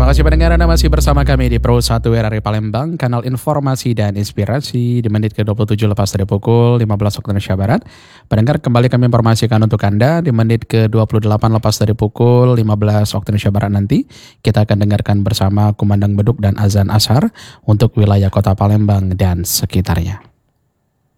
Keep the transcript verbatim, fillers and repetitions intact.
Terima kasih pendengar, Anda masih bersama kami di Pro satu R R I Palembang, kanal informasi dan inspirasi di menit ke dua puluh tujuh lepas dari pukul lima belas waktu Indonesia Barat. Pendengar, kembali kami informasikan untuk Anda di menit ke dua puluh delapan lepas dari pukul lima belas waktu Indonesia Barat nanti. Kita akan dengarkan bersama kumandang beduk dan azan ashar untuk wilayah kota Palembang dan sekitarnya.